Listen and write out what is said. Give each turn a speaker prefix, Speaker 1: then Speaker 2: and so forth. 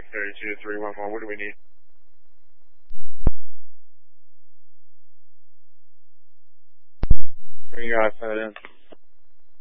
Speaker 1: 32-311, what do we need? Bring your iPad in.